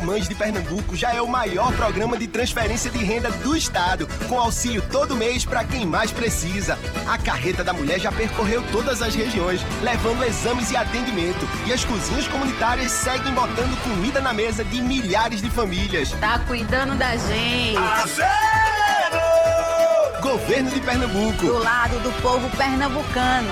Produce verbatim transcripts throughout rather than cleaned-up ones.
Mães de Pernambuco já é o maior programa de transferência de renda do estado, com auxílio todo mês para quem mais precisa. A Carreta da Mulher já percorreu todas as regiões, levando exames e atendimento. E as cozinhas comunitárias seguem botando comida na mesa de milhares de famílias. Tá cuidando da gente. Aceiro! Governo de Pernambuco. Do lado do povo pernambucano.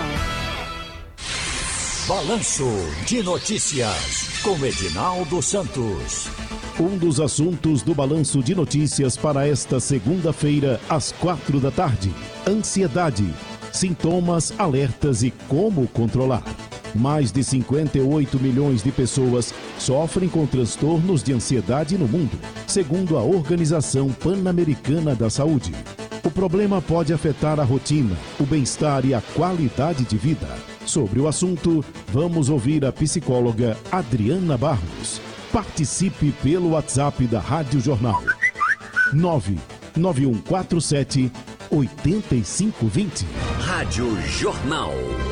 Balanço de Notícias, com Edinaldo Santos. Um dos assuntos do Balanço de Notícias para esta segunda-feira, às quatro da tarde. Ansiedade, sintomas, alertas e como controlar. Mais de cinquenta e oito milhões de pessoas sofrem com transtornos de ansiedade no mundo, segundo a Organização Pan-Americana da Saúde. O problema pode afetar a rotina, o bem-estar e a qualidade de vida. Sobre o assunto, vamos ouvir a psicóloga Adriana Barros. Participe pelo WhatsApp da Rádio Jornal. nove nove um quatro sete oito cinco dois zero. Rádio Jornal.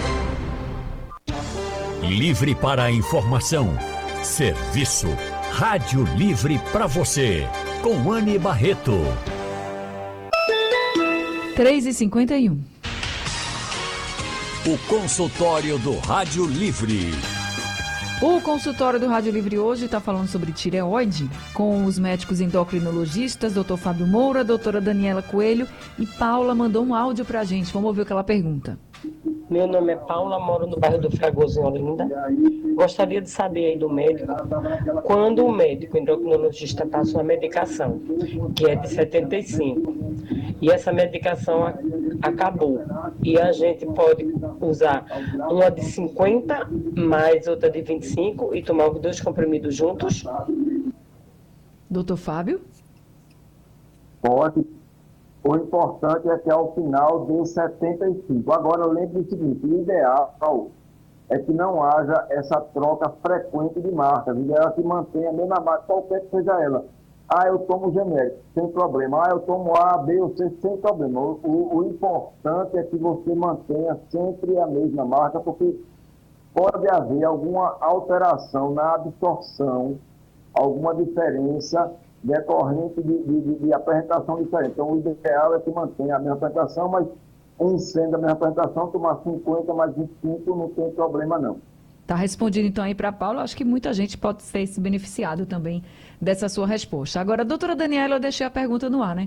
Livre para a informação. Serviço. Rádio Livre para você. Com Anne Barreto. três e cinquenta e um. O consultório do Rádio Livre. O consultório do Rádio Livre hoje está falando sobre tireoide, com os médicos endocrinologistas, doutor Fábio Moura, doutora Daniela Coelho, e Paula mandou um áudio para a gente. Vamos ouvir o que ela pergunta. Meu nome é Paula, moro no bairro do Fragoso, em Olinda. Gostaria de saber aí do médico, quando o médico endocrinologista passa uma medicação, que é de setenta e cinco, e essa medicação a, acabou, e a gente pode usar uma de cinquenta mais outra de vinte e cinco e tomar os dois comprimidos juntos? Doutor Fábio? Pode. O importante é que ao final dê setenta e cinco. Agora, lembre o seguinte, o ideal é que não haja essa troca frequente de marcas. O ideal é que mantenha a mesma marca, qualquer que seja ela. Ah, eu tomo genérico, sem problema. Ah, eu tomo A, B ou C, sem problema. O, o, o importante é que você mantenha sempre a mesma marca, porque pode haver alguma alteração na absorção, alguma diferença decorrente de, de, de apresentação diferente. Então, o ideal é que mantenha a mesma apresentação, mas em sendo a mesma apresentação, tomar cinquenta mais vinte e cinco não tem problema, não. Tá respondido, então, aí para a Paula. Acho que muita gente pode ter se beneficiado também dessa sua resposta. Agora, doutora Daniela, eu deixei a pergunta no ar, né?